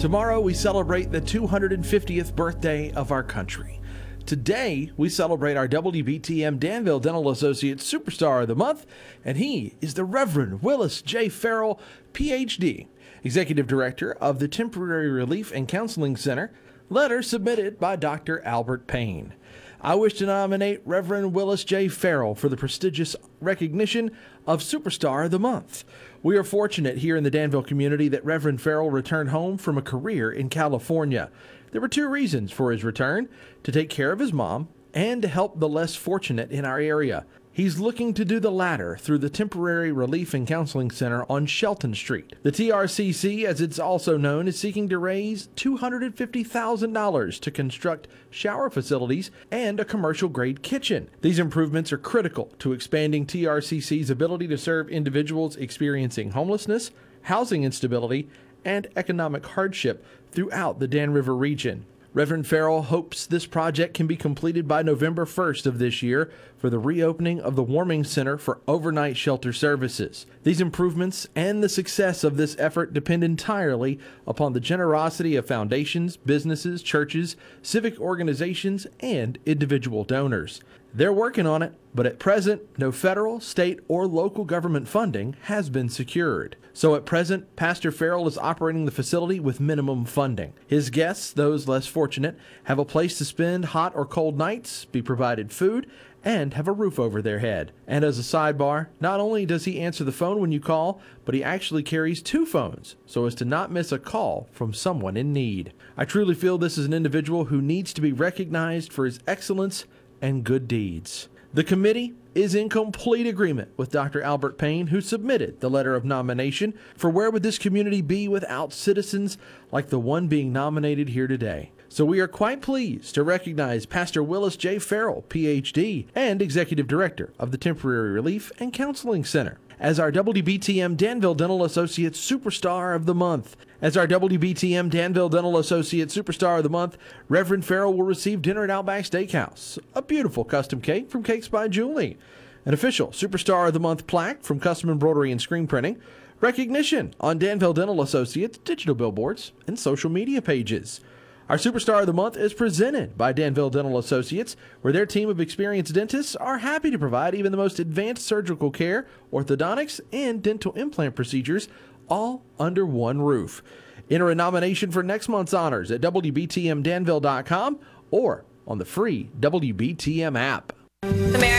Tomorrow we celebrate the 250th birthday of our country. Today we celebrate our WBTM Danville Dental Associates Superstar of the Month, and he is the Reverend Willis J. Farrell, Ph.D., Executive Director of the Temporary Relief and Counseling Center. Letter submitted by Dr. Albert Payne. I wish to nominate Reverend Willis J. Farrell for the prestigious recognition of Superstar of the Month. We are fortunate here in the Danville community that Reverend Farrell returned home from a career in California. There were two reasons for his return: to take care of his mom and to help the less fortunate in our area. He's looking to do the latter through the Temporary Relief and Counseling Center on Shelton Street. The TRCC, as it's also known, is seeking to raise $250,000 to construct shower facilities and a commercial-grade kitchen. These improvements are critical to expanding TRCC's ability to serve individuals experiencing homelessness, housing instability, and economic hardship throughout the Dan River region. Reverend Farrell hopes this project can be completed by November 1st of this year for the reopening of the Warming Center for overnight shelter services. These improvements and the success of this effort depend entirely upon the generosity of foundations, businesses, churches, civic organizations, and individual donors. They're working on it, but at present, no federal, state, or local government funding has been secured. So at present, Pastor Farrell is operating the facility with minimum funding. His guests, those less fortunate, have a place to spend hot or cold nights, be provided food, and have a roof over their head. And as a sidebar, not only does he answer the phone when you call, but he actually carries two phones so as to not miss a call from someone in need. I truly feel this is an individual who needs to be recognized for his excellence and good deeds. The committee is in complete agreement with Dr. Albert Payne, who submitted the letter of nomination, for where would this community be without citizens like the one being nominated here today? So we are quite pleased to recognize Pastor Willis J. Farrell, Ph.D., and Executive Director of the Temporary Relief and Counseling Center, as our WBTM Danville Dental Associates Superstar of the Month. As our WBTM Danville Dental Associates Superstar of the Month, Reverend Farrell will receive dinner at Outback Steakhouse, a beautiful custom cake from Cakes by Julie, an official Superstar of the Month plaque from Custom Embroidery and Screen Printing, recognition on Danville Dental Associates digital billboards and social media pages. Our Superstar of the Month is presented by Danville Dental Associates, where their team of experienced dentists are happy to provide even the most advanced surgical care, orthodontics, and dental implant procedures, all under one roof. Enter a nomination for next month's honors at WBTMDanville.com or on the free WBTM app. The mayor